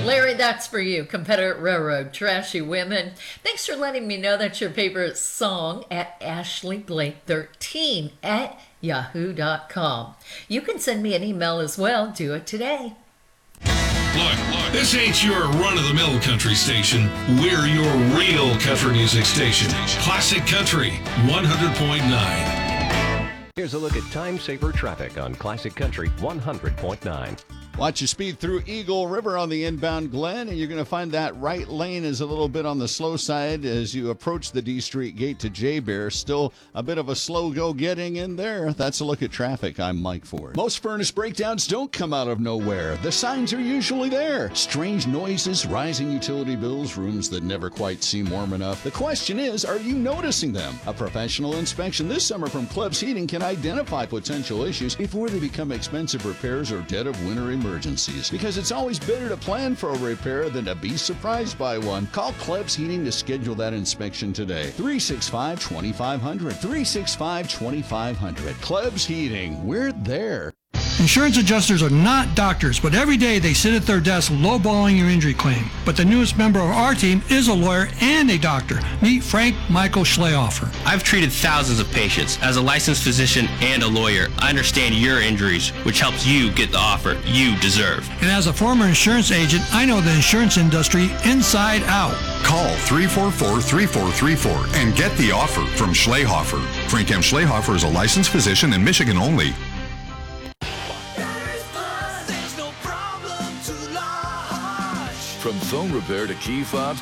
Larry, that's for you. Confederate Railroad, Trashy Women. Thanks for letting me know that's your favorite song at AshleyBlake13 at yahoo.com. You can send me an email as well. Do it today. Look, this ain't your run-of-the-mill country station. We're your real country music station. Classic Country 100.9. Here's a look at time-saver traffic on Classic Country 100.9. Watch your speed through Eagle River on the inbound Glen, and you're going to find that right lane is a little bit on the slow side as you approach the D Street gate to J-Bear. Still a bit of a slow go getting in there. That's a look at traffic. I'm Mike Ford. Most furnace breakdowns don't come out of nowhere. The signs are usually there. Strange noises, rising utility bills, rooms that never quite seem warm enough. The question is, are you noticing them? A professional inspection this summer from Klebs Heating can identify potential issues before they become expensive repairs or dead of winter emergencies, because it's always better to plan for a repair than to be surprised by one. Call Klebs Heating to schedule that inspection today. 365-2500. 365-2500. Klebs Heating. We're there. Insurance adjusters are not doctors, but every day they sit at their desk lowballing your injury claim. But the newest member of our team is a lawyer and a doctor. Meet Frank Michael Schlehofer. I've treated thousands of patients. As a licensed physician and a lawyer, I understand your injuries, which helps you get the offer you deserve. And as a former insurance agent, I know the insurance industry inside out. Call 344-3434 and get the offer from Schlehofer. Frank M. Schlehofer is a licensed physician in Michigan only. From phone repair to key fobs